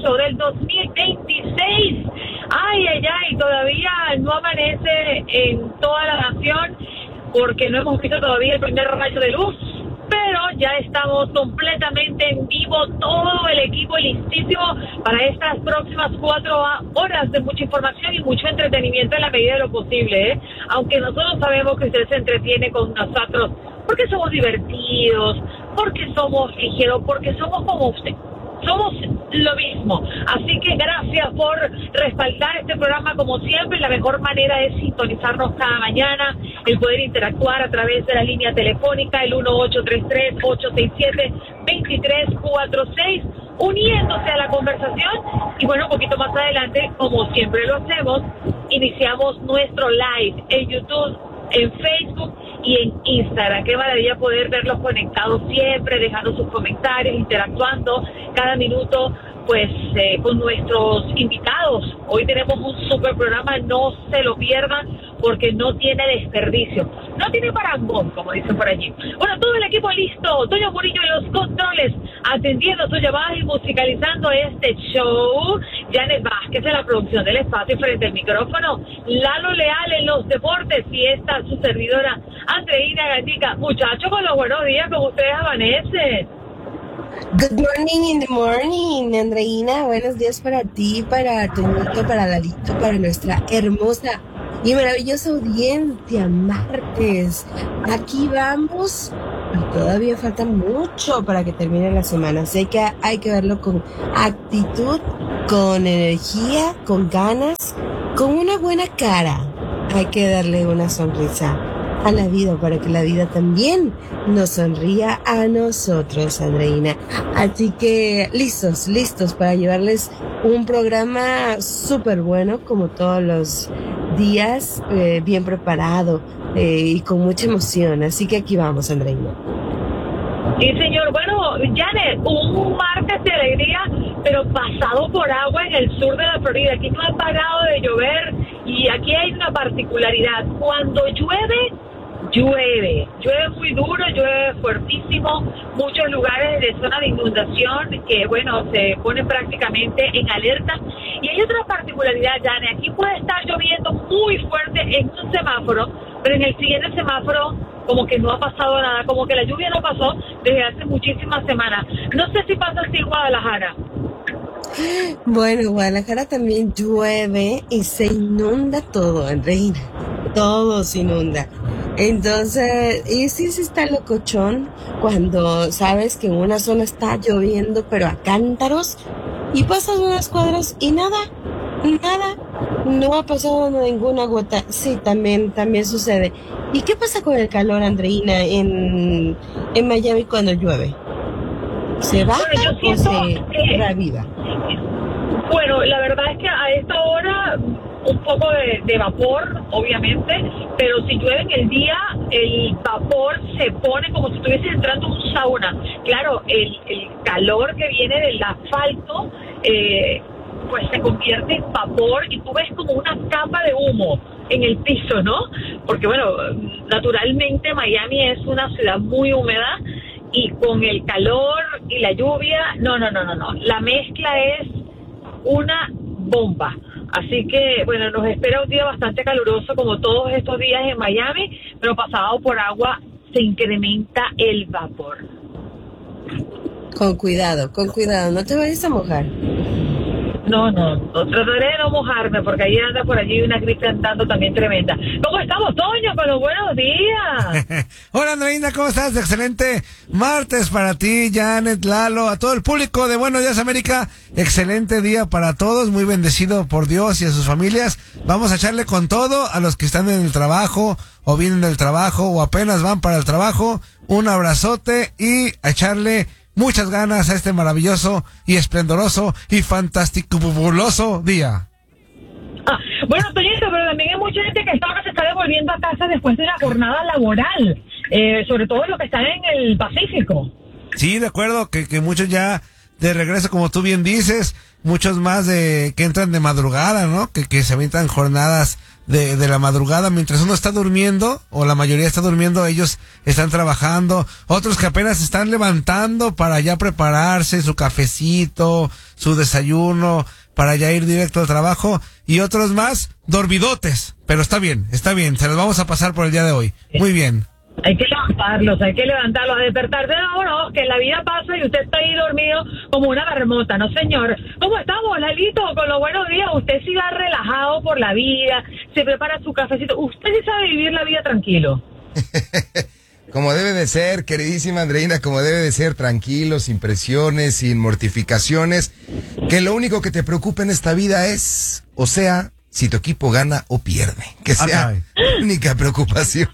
enero del 2026. Ay, todavía no amanece en toda la nación porque no hemos visto todavía el primer rayo de luz, pero ya estamos completamente en vivo, todo el equipo listísimo para estas próximas 4 horas de mucha información y mucho entretenimiento en la medida de lo posible, ¿eh? Aunque nosotros sabemos que usted se entretiene con nosotros porque somos divertidos, porque somos ligeros, porque somos como usted. Somos lo mismo, así que gracias por respaldar este programa como siempre. La mejor manera es sintonizarnos cada mañana, el poder interactuar a través de la línea telefónica, el 1833-867-2346, uniéndose a la conversación. Y bueno, un poquito más adelante, como siempre lo hacemos, iniciamos nuestro live en YouTube, en Facebook y en Instagram. Qué maravilla poder verlos conectados siempre, dejando sus comentarios, interactuando cada minuto, pues con nuestros invitados. Hoy tenemos un super programa, no se lo pierdan porque no tiene desperdicio, no tiene parangón, como dicen por allí. Bueno, todo el equipo listo, Toño Murillo en los controles, atendiendo sus llamadas y musicalizando este show, Janet Vázquez en la producción del espacio frente al micrófono, Lalo Leal en los deportes y esta su servidora Andreina Gatica. Muchachos, con los buenos días, como ustedes amanecen. Good morning in the morning, Andreina. Buenos días para ti, para Toñito, para Lalito, para nuestra hermosa y maravillosa audiencia. Martes, aquí vamos y todavía falta mucho para que termine la semana. Sé que hay que verlo con actitud, con energía, con ganas, con una buena cara. Hay que darle una sonrisa a la vida para que la vida también nos sonría a nosotros, Andreina. Así que listos para llevarles un programa súper bueno como todos los días, bien preparado y con mucha emoción. Así que aquí vamos, Andreina. Sí, señor. Bueno, Janet, un martes de alegría, pero pasado por agua en el sur de la Florida. Aquí no ha parado de llover y aquí hay una particularidad. Cuando llueve muy duro, llueve fuertísimo, muchos lugares de zona de inundación que, bueno, se ponen prácticamente en alerta. Y hay otra particularidad, Jane, aquí puede estar lloviendo muy fuerte en un semáforo, pero en el siguiente semáforo como que no ha pasado nada, como que la lluvia no pasó desde hace muchísimas semanas. No sé si pasa así en Guadalajara. Bueno, Guadalajara también llueve y se inunda todo, Andreina. Todo se inunda. Entonces, y sí está locochón cuando sabes que en una zona está lloviendo, pero a cántaros, y pasas unas cuadras y nada, no ha pasado ninguna gota. Sí, también sucede. ¿Y qué pasa con el calor, Andreina, en Miami cuando llueve? ¿Se baja o se reaviva? Bueno, la verdad es que a esta hora un poco de vapor, obviamente, pero si llueve en el día, el vapor se pone como si estuviese entrando en un sauna. Claro, el calor que viene del asfalto, pues se convierte en vapor y tú ves como una capa de humo en el piso, ¿no? Porque, bueno, naturalmente Miami es una ciudad muy húmeda y con el calor y la lluvia, no. La mezcla es una bomba. Así que, bueno, nos espera un día bastante caluroso como todos estos días en Miami, pero pasado por agua se incrementa el vapor. Con cuidado, no te vayas a mojar. No, trataré de no mojarme porque ahí anda por allí una gripe andando también tremenda. ¿Cómo estamos, Toño? Con los buenos días. Hola, Andreina, ¿cómo estás? Excelente martes para ti, Janet, Lalo, a todo el público de Buenos Días América. Excelente día para todos, muy bendecido por Dios y a sus familias. Vamos a echarle con todo a los que están en el trabajo o vienen del trabajo o apenas van para el trabajo. Un abrazote y a echarle muchas ganas a este maravilloso y esplendoroso y fantasticubuloso día. Bueno, Toñito, pero también hay mucha gente que ahora se está devolviendo a casa después de una jornada laboral, sobre todo los que están en el Pacífico. Sí, de acuerdo, que muchos ya de regreso, como tú bien dices, muchos más que entran de madrugada, ¿no? Que se avientan jornadas de la madrugada, mientras uno está durmiendo, o la mayoría está durmiendo, ellos están trabajando, otros que apenas se están levantando para ya prepararse su cafecito, su desayuno, para ya ir directo al trabajo, y otros más dormidotes, pero está bien, se los vamos a pasar por el día de hoy. Muy bien. Hay que levantarlos, a despertarse. No, que la vida pasa y usted está ahí dormido como una marmota, ¿no, señor? ¿Cómo estamos, Lalito? Con los buenos días. Usted sí va relajado por la vida, se prepara su cafecito. Usted sí sabe vivir la vida tranquilo. Como debe de ser, queridísima Andreina, como debe de ser, tranquilo, sin presiones, sin mortificaciones, que lo único que te preocupa en esta vida es, o sea, si tu equipo gana o pierde, que sea la única preocupación.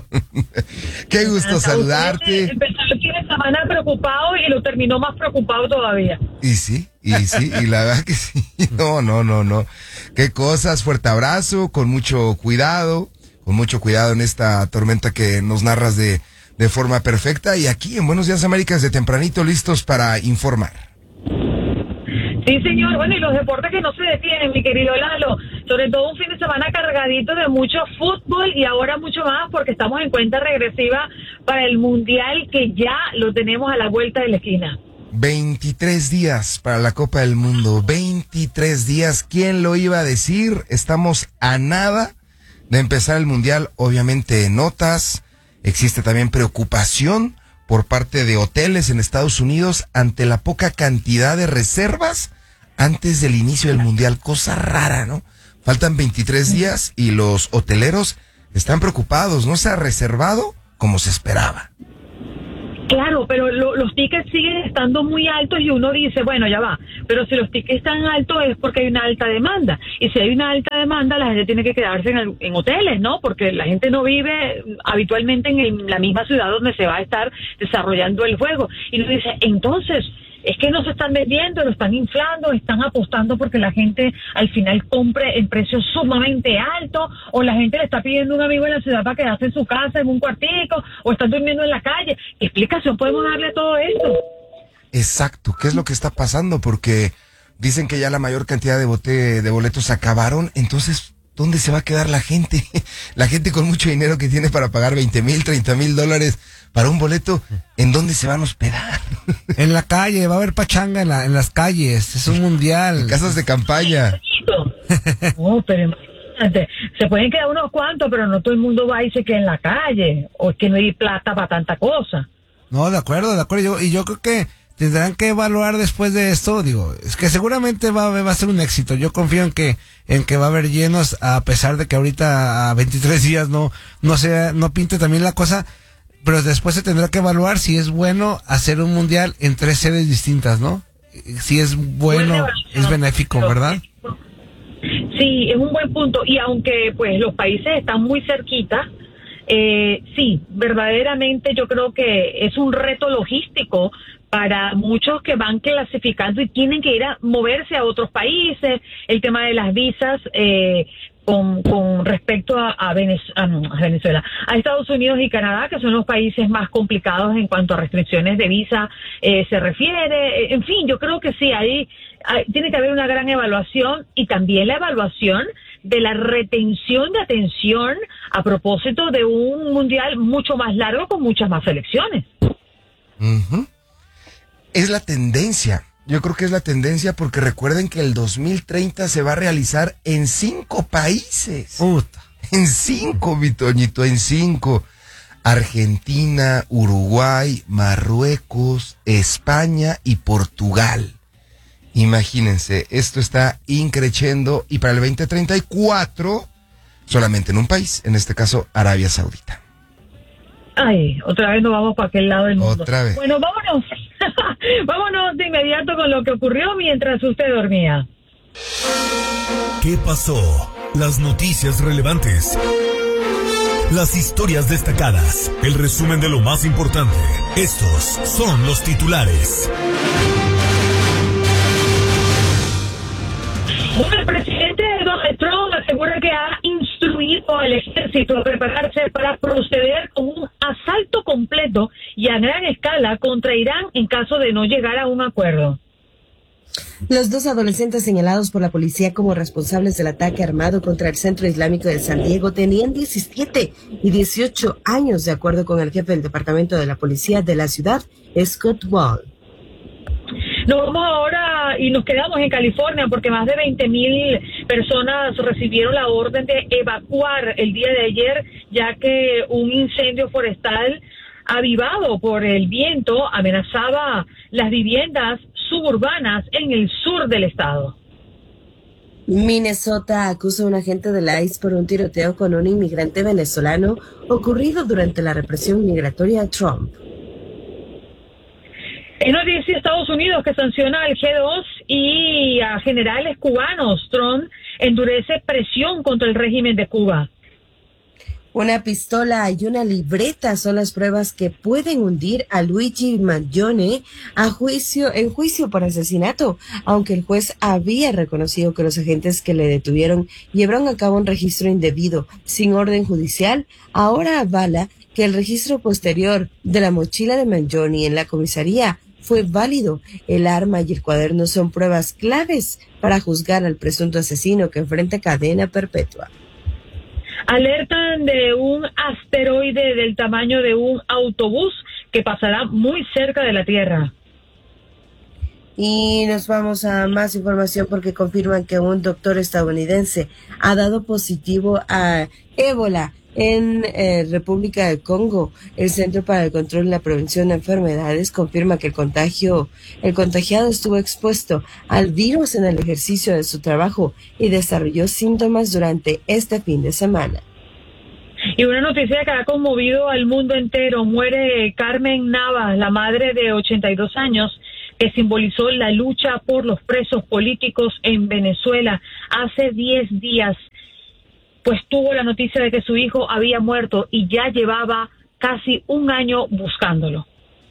Qué gusto saludarte. Empezó el fin de semana preocupado y lo terminó más preocupado todavía. Y sí, y la verdad que sí. No. Qué cosas, fuerte abrazo, con mucho cuidado en esta tormenta que nos narras de forma perfecta. Y aquí en Buenos Días Américas de tempranito listos para informar. Sí, señor. Bueno, y los deportes que no se detienen, mi querido Lalo. Sobre todo un fin de semana cargadito de mucho fútbol y ahora mucho más porque estamos en cuenta regresiva para el Mundial que ya lo tenemos a la vuelta de la esquina. 23 días para la Copa del Mundo. 23 días. ¿Quién lo iba a decir? Estamos a nada de empezar el Mundial. Obviamente notas. Existe también preocupación por parte de hoteles en Estados Unidos ante la poca cantidad de reservas antes del inicio del Mundial. Cosa rara, ¿no? Faltan 23 días y los hoteleros están preocupados. No se ha reservado como se esperaba. Claro, pero los tickets siguen estando muy altos y uno dice, bueno, ya va, pero si los tickets están altos es porque hay una alta demanda. Y si hay una alta demanda, la gente tiene que quedarse en hoteles, ¿no? Porque la gente no vive habitualmente en la misma ciudad donde se va a estar desarrollando el juego. Y uno dice, entonces, es que no se están vendiendo, lo están inflando, están apostando porque la gente al final compre en precios sumamente altos, o la gente le está pidiendo a un amigo en la ciudad para quedarse en su casa, en un cuartico, o están durmiendo en la calle. ¿Qué explicación podemos darle a todo esto? Exacto, ¿qué es lo que está pasando? Porque dicen que ya la mayor cantidad de boletos se acabaron, entonces, ¿dónde se va a quedar la gente? La gente con mucho dinero que tiene para pagar $20,000, $30,000 para un boleto, ¿en dónde se van a hospedar? En la calle, va a haber pachanga en las calles, es un mundial. En casas de campaña. No, pero imagínate, se pueden quedar unos cuantos, pero no todo el mundo va y se queda en la calle, o es que no hay plata para tanta cosa. No, de acuerdo, yo creo que tendrán que evaluar después de esto, digo, es que seguramente va a ser un éxito. Yo confío en que va a haber llenos, a pesar de que ahorita a 23 días no pinte también la cosa, pero después se tendrá que evaluar si es bueno hacer un mundial en 3 sedes distintas, ¿no? Si es bueno, es benéfico, ¿verdad? Sí, es un buen punto, y aunque pues los países están muy cerquita, sí, verdaderamente yo creo que es un reto logístico para muchos que van clasificando y tienen que ir a moverse a otros países. El tema de las visas con respecto a Venezuela, a Estados Unidos y Canadá, que son los países más complicados en cuanto a restricciones de visa se refiere. En fin, yo creo que sí, ahí tiene que haber una gran evaluación, y también la evaluación de la retención de atención a propósito de un mundial mucho más largo con muchas más selecciones. Uh-huh. Es la tendencia. Yo creo que es la tendencia porque recuerden que el 2030 se va a realizar en 5 países. En 5, mi Toñito, en 5. Argentina, Uruguay, Marruecos, España y Portugal. Imagínense, esto está increciendo, y para el 2034 solamente en un país, en este caso Arabia Saudita. Ay, otra vez nos vamos para aquel lado del mundo. Otra vez. Bueno, vámonos. Vámonos de inmediato con lo que ocurrió mientras usted dormía. ¿Qué pasó? Las noticias relevantes. Las historias destacadas. El resumen de lo más importante. Estos son los titulares. Bueno, el presidente Donald Trump asegura que ha instruido al ejército a prepararse para proceder con un asalto completo y a gran escala contra Irán en caso de no llegar a un acuerdo. Los 2 adolescentes señalados por la policía como responsables del ataque armado contra el Centro Islámico de San Diego tenían 17 y 18 años, de acuerdo con el jefe del Departamento de la Policía de la ciudad, Scott Wall. Nos vamos ahora y nos quedamos en California porque más de 20,000 personas recibieron la orden de evacuar el día de ayer, ya que un incendio forestal avivado por el viento amenazaba las viviendas suburbanas en el sur del estado. Minnesota acusa a un agente de la ICE por un tiroteo con un inmigrante venezolano ocurrido durante la represión migratoria a Trump. Es noticia Estados Unidos que sanciona al G2 y a generales cubanos. Trump endurece presión contra el régimen de Cuba. Una pistola y una libreta son las pruebas que pueden hundir a Luigi Mangione en juicio por asesinato, aunque el juez había reconocido que los agentes que le detuvieron llevaron a cabo un registro indebido, sin orden judicial. Ahora avala que el registro posterior de la mochila de Mangione en la comisaría fue válido. El arma y el cuaderno son pruebas claves para juzgar al presunto asesino que enfrenta cadena perpetua. Alertan de un asteroide del tamaño de un autobús que pasará muy cerca de la Tierra. Y nos vamos a más información porque confirman que un doctor estadounidense ha dado positivo a ébola en República del Congo. El Centro para el Control y la Prevención de Enfermedades confirma que el contagiado estuvo expuesto al virus en el ejercicio de su trabajo y desarrolló síntomas durante este fin de semana. Y una noticia que ha conmovido al mundo entero: muere Carmen Navas, la madre de 82 años, que simbolizó la lucha por los presos políticos en Venezuela. Hace 10 días, pues tuvo la noticia de que su hijo había muerto y ya llevaba casi un año buscándolo.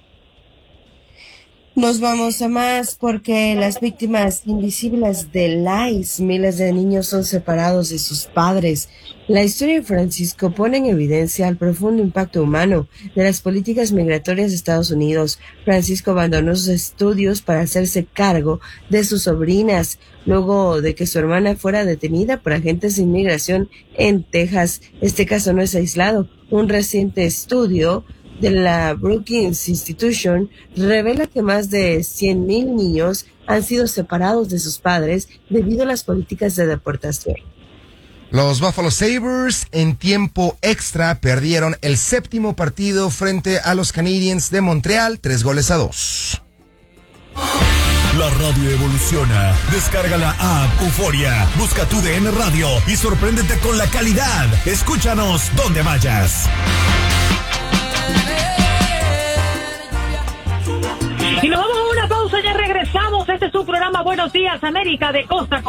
Nos vamos a más porque las víctimas invisibles del ICE, miles de niños son separados de sus padres. La historia de Francisco pone en evidencia el profundo impacto humano de las políticas migratorias de Estados Unidos. Francisco abandonó sus estudios para hacerse cargo de sus sobrinas, luego de que su hermana fuera detenida por agentes de inmigración en Texas. Este caso no es aislado. Un reciente estudio de la Brookings Institution revela que más de 100,000 niños han sido separados de sus padres debido a las políticas de deportación. Los Buffalo Sabres en tiempo extra perdieron el 7º partido frente a los Canadiens de Montreal, 3-2. La radio evoluciona. Descarga la app Euforia, busca tu DN Radio y sorpréndete con la calidad. Escúchanos donde vayas. Y nos vamos a una pausa, ya regresamos. Este es su programa Buenos Días América, de costa a costa.